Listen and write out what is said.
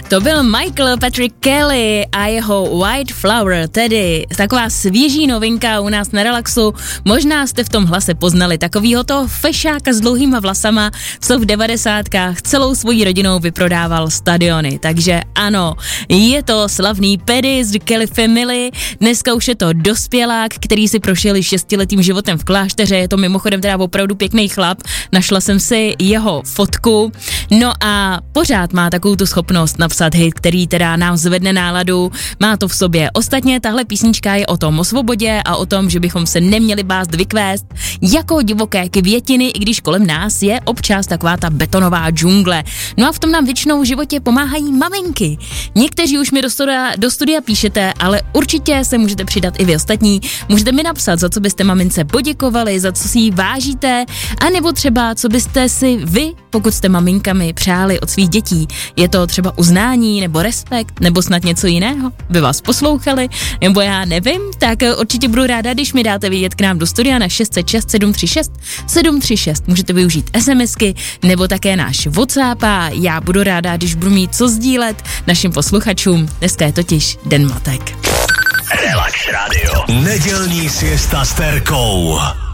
To byl Michael Patrick Kelly a jeho White Flower, tedy taková svěží novinka u nás na Relaxu. Možná jste v tom hlase poznali takovýho toho fešáka s dlouhýma vlasama, co v 90kách celou svojí rodinou vyprodával stadiony. Takže ano, je to slavný Paddy z The Kelly Family, dneska už je to dospělák, který si prošel 6letým životem v klášteře, je to mimochodem teda opravdu pěkný chlap, našla jsem si jeho fotku, no a pořád má takovou tu schopnost napsat hit, který teda nám zvedne náladu, má to v sobě. Ostatně tahle písnička je o tom, o svobodě a o tom, že bychom se neměli bást vykvést jako divoké květiny, i když kolem nás je občas taková ta betonová džungle. No a v tom nám většinou v životě pomáhají maminky. Někteří už mi do studia píšete, ale určitě se můžete přidat i vy ostatní. Můžete mi napsat, za co byste mamince poděkovali, za co si jí vážíte, anebo třeba, co byste si vy, pokud jste maminkami, přáli od svých dětí. Je to třeba uznání, nebo respekt, nebo snad něco jiného? By vás poslouchali, nebo já nevím, tak určitě budu ráda, když mi dáte vědět k nám do studia na 606 736 736. Můžete využít SMSky, nebo také náš WhatsApp a já budu ráda, když budu mít co sdílet našim posluchačům. Dneska je totiž Den matek. Relax Radio. Nedělní siesta s Terkou.